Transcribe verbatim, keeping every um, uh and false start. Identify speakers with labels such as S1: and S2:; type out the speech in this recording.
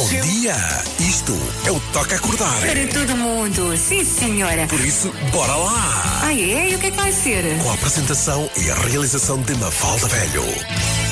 S1: dia! Isto é o Toca Acordar.
S2: Para todo mundo, sim senhora.
S1: Por isso, bora lá!
S2: Ah é? E o que é que vai ser?
S1: Com a apresentação e a realização de Mafalda Velho.